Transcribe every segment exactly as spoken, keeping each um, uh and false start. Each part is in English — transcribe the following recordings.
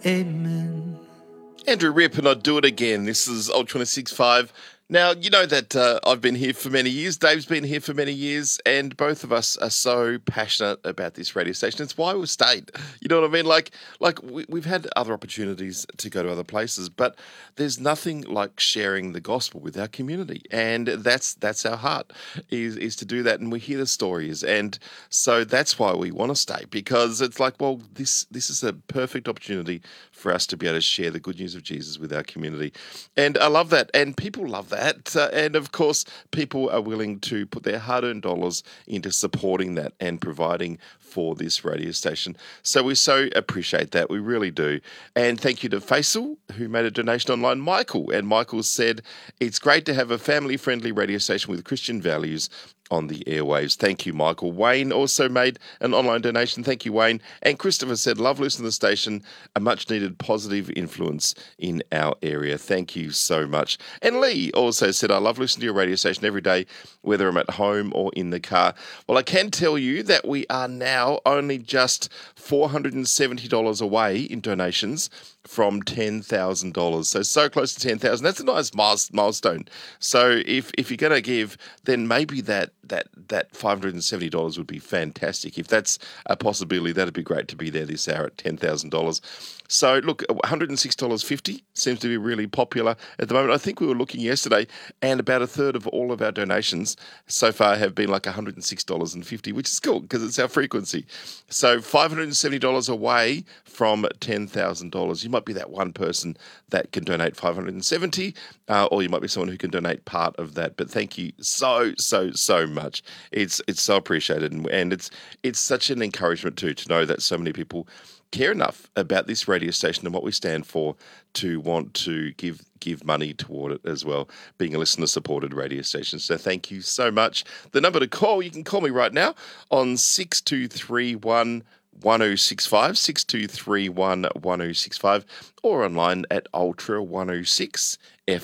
Amen. Andrew Rip and I'd Do It Again. This is Ultra ninety-six point five. Now, you know that uh, I've been here for many years. Dave's been here for many years, and both of us are so passionate about this radio station. It's why we've stayed. You know what I mean? Like, like we, we've had other opportunities to go to other places, but there's nothing like sharing the gospel with our community, and that's that's our heart is is to do that. And we hear the stories, and so that's why we want to stay, because it's like, well, this this is a perfect opportunity for us to be able to share the good news of Jesus with our community, and I love that, and people love that. That, uh, and of course, people are willing to put their hard-earned dollars into supporting that and providing for this radio station. So we so appreciate that. We really do. And thank you to Faisal, who made a donation online, Michael. And Michael said, it's great to have a family-friendly radio station with Christian values on the airwaves. Thank you, Michael. Wayne also made an online donation. Thank you, Wayne. And Christopher said, love listening to the station, a much-needed positive influence in our area. Thank you so much. And Lee also said, I love listening to your radio station every day, whether I'm at home or in the car. Well, I can tell you that we are now only just four hundred seventy dollars away in donations from ten thousand dollars. So, so close to ten thousand dollars. That's a nice milestone. So if, if you're going to give, then maybe that that that five hundred seventy dollars would be fantastic. If that's a possibility, that'd be great to be there this hour at ten thousand dollars. So look, one hundred six dollars fifty seems to be really popular at the moment. I think we were looking yesterday, and about a third of all of our donations so far have been like one hundred six dollars fifty, which is cool because it's our frequency. So five hundred seventy dollars away from ten thousand dollars. You might be that one person that can donate five hundred seventy dollars, uh, or you might be someone who can donate part of that. But thank you so, so, so much. It's it's so appreciated, and, and it's it's such an encouragement too to know that so many people care enough about this radio station and what we stand for to want to give give money toward it as well, being a listener-supported radio station. So thank you so much. The number to call, you can call me right now on six two three one one oh six five, six two three one one oh six five, or online at ultra one oh six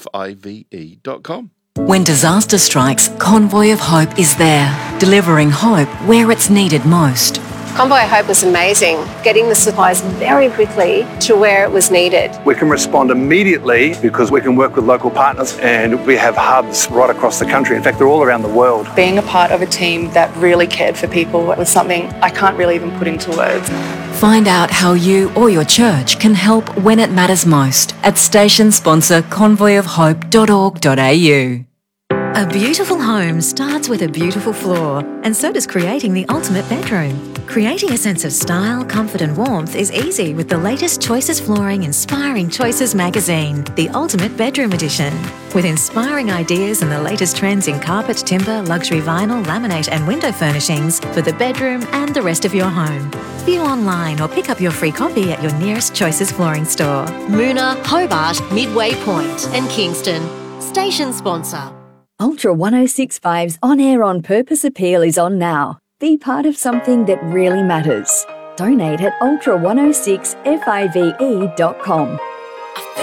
five dot com. When disaster strikes, Convoy of Hope is there, delivering hope where it's needed most. Convoy of Hope was amazing, getting the supplies very quickly to where it was needed. We can respond immediately because we can work with local partners, and we have hubs right across the country. In fact, they're all around the world. Being a part of a team that really cared for people was something I can't really even put into words. Find out how you or your church can help when it matters most at station sponsor convoy of hope dot org dot a u. A beautiful home starts with a beautiful floor, and so does creating the ultimate bedroom. Creating a sense of style, comfort and warmth is easy with the latest Choices Flooring Inspiring Choices magazine, the Ultimate Bedroom Edition. With inspiring ideas and the latest trends in carpet, timber, luxury vinyl, laminate and window furnishings for the bedroom and the rest of your home. View online or pick up your free copy at your nearest Choices Flooring store. Moona, Hobart, Midway Point and Kingston. Station sponsor. Ultra one oh six point five's On Air On Purpose appeal is on now. Be part of something that really matters. Donate at ultra one oh six five dot com.